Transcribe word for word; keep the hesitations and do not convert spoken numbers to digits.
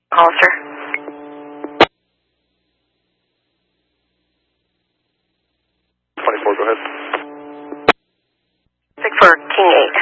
Hollister. twenty-four, go ahead. Six for King eight.